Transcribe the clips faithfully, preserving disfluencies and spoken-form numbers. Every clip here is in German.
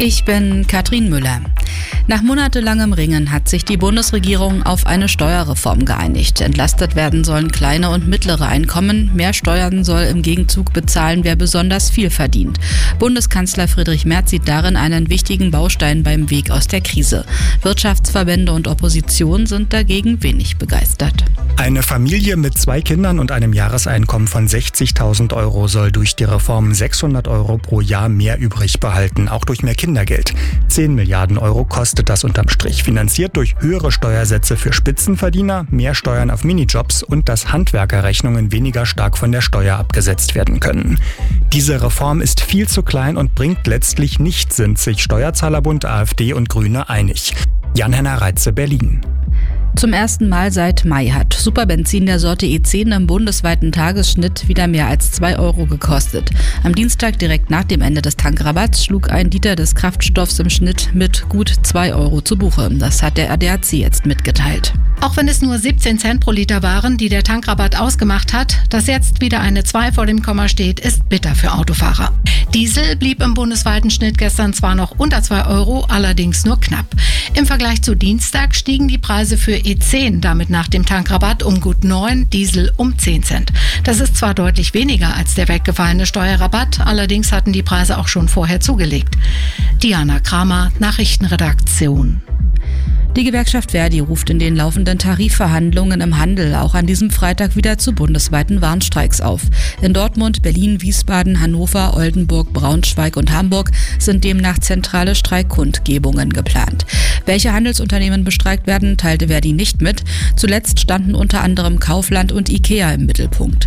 Ich bin Katrin Müller. Nach monatelangem Ringen hat sich die Bundesregierung auf eine Steuerreform geeinigt. Entlastet werden sollen kleine und mittlere Einkommen. Mehr Steuern soll im Gegenzug bezahlen, wer besonders viel verdient. Bundeskanzler Friedrich Merz sieht darin einen wichtigen Baustein beim Weg aus der Krise. Wirtschaftsverbände und Opposition sind dagegen wenig begeistert. Eine Familie mit zwei Kindern und einem Jahreseinkommen von sechzigtausend Euro soll durch die Reform sechshundert Euro pro Jahr mehr übrig behalten, auch durch mehr Kindergeld. zehn Milliarden Euro kostet das unterm Strich, finanziert durch höhere Steuersätze für Spitzenverdiener, mehr Steuern auf Minijobs und dass Handwerkerrechnungen weniger stark von der Steuer abgesetzt werden können. Diese Reform ist viel zu klein und bringt letztlich nichts, sind sich Steuerzahlerbund, AfD und Grüne einig. Jan-Henner Reitze, Berlin. Zum ersten Mal seit Mai hat Superbenzin der Sorte E zehn im bundesweiten Tagesschnitt wieder mehr als zwei Euro gekostet. Am Dienstag direkt nach dem Ende des Tankrabatts schlug ein Liter des Kraftstoffs im Schnitt mit gut zwei Euro zu Buche. Das hat der A D A C jetzt mitgeteilt. Auch wenn es nur siebzehn Cent pro Liter waren, die der Tankrabatt ausgemacht hat, dass jetzt wieder eine zwei vor dem Komma steht, ist bitter für Autofahrer. Diesel blieb im bundesweiten Schnitt gestern zwar noch unter zwei Euro, allerdings nur knapp. Im Vergleich zu Dienstag stiegen die Preise für E zehn damit nach dem Tankrabatt um gut neun, Diesel um zehn Cent. Das ist zwar deutlich weniger als der weggefallene Steuerrabatt, allerdings hatten die Preise auch schon vorher zugelegt. Diana Kramer, Nachrichtenredaktion. Die Gewerkschaft Verdi ruft in den laufenden Tarifverhandlungen im Handel auch an diesem Freitag wieder zu bundesweiten Warnstreiks auf. In Dortmund, Berlin, Wiesbaden, Hannover, Oldenburg, Braunschweig und Hamburg sind demnach zentrale Streikkundgebungen geplant. Welche Handelsunternehmen bestreikt werden, teilte Verdi nicht mit. Zuletzt standen unter anderem Kaufland und Ikea im Mittelpunkt.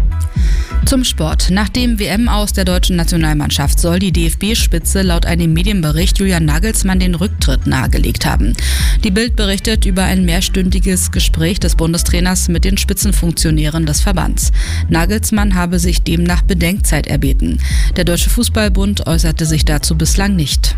Zum Sport. Nach dem W M-Aus der deutschen Nationalmannschaft soll die D F B-Spitze laut einem Medienbericht Julian Nagelsmann den Rücktritt nahegelegt haben. Die Bild berichtet über ein mehrstündiges Gespräch des Bundestrainers mit den Spitzenfunktionären des Verbands. Nagelsmann habe sich demnach Bedenkzeit erbeten. Der Deutsche Fußballbund äußerte sich dazu bislang nicht.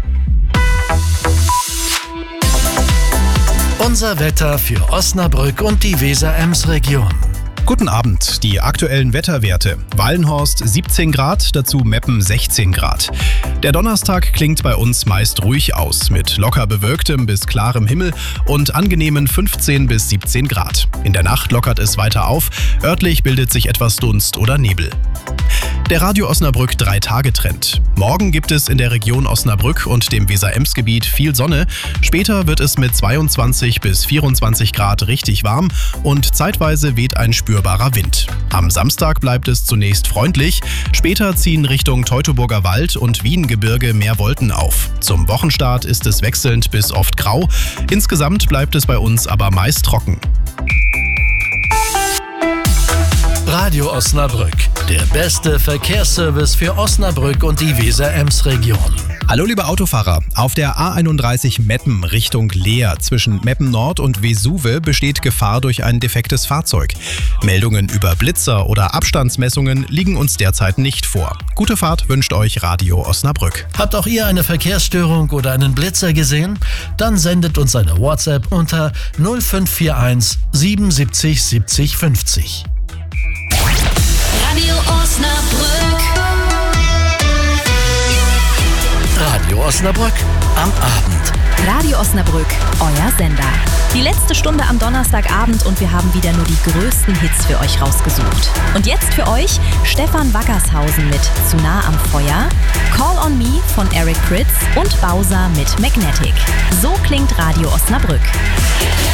Unser Wetter für Osnabrück und die Weser-Ems-Region. Guten Abend, die aktuellen Wetterwerte. Wallenhorst siebzehn Grad, dazu Meppen sechzehn Grad. Der Donnerstag klingt bei uns meist ruhig aus, mit locker bewölktem bis klarem Himmel und angenehmen fünfzehn bis siebzehn Grad. In der Nacht lockert es weiter auf, örtlich bildet sich etwas Dunst oder Nebel. Der Radio Osnabrück drei Tage Trend. Morgen gibt es in der Region Osnabrück und dem Weser-Ems-Gebiet viel Sonne. Später wird es mit zweiundzwanzig bis vierundzwanzig Grad richtig warm und zeitweise weht ein spürbarer Wind. Am Samstag bleibt es zunächst freundlich. Später ziehen Richtung Teutoburger Wald und Wiengebirge mehr Wolken auf. Zum Wochenstart ist es wechselnd bis oft grau. Insgesamt bleibt es bei uns aber meist trocken. Radio Osnabrück, der beste Verkehrsservice für Osnabrück und die Weser-Ems-Region. Hallo liebe Autofahrer, auf der A einunddreißig Meppen Richtung Leer zwischen Meppen Nord und Vesuve besteht Gefahr durch ein defektes Fahrzeug. Meldungen über Blitzer oder Abstandsmessungen liegen uns derzeit nicht vor. Gute Fahrt wünscht euch Radio Osnabrück. Habt auch ihr eine Verkehrsstörung oder einen Blitzer gesehen? Dann sendet uns eine WhatsApp unter null fünf vier eins siebenundsiebzig siebzig fünfzig. Radio Osnabrück. Radio Osnabrück am Abend. Radio Osnabrück, euer Sender. Die letzte Stunde am Donnerstagabend und wir haben wieder nur die größten Hits für euch rausgesucht. Und jetzt für euch Stefan Wackershausen mit Zu nah am Feuer, Call on Me von Eric Prydz und Bowser mit Magnetic. So klingt Radio Osnabrück.